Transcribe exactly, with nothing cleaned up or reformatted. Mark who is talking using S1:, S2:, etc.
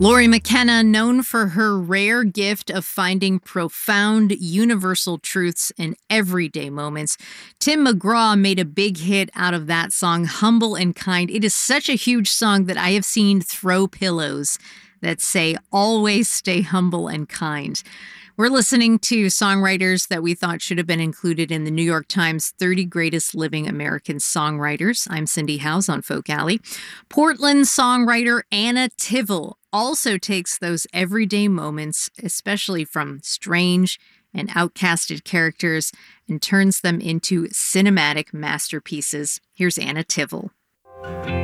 S1: Lori McKenna, known for her rare gift of finding profound universal truths in everyday moments. Tim McGraw made a big hit out of that song, Humble and Kind. It is such a huge song that I have seen throw pillows that say, always stay humble and kind. We're listening to songwriters that we thought should have been included in the New York Times thirty Greatest Living American Songwriters. I'm Cindy Howes on Folk Alley. Portland songwriter Anna Tivel also takes those everyday moments, especially from strange and outcasted characters, and turns them into cinematic masterpieces. Here's Anna Tivel.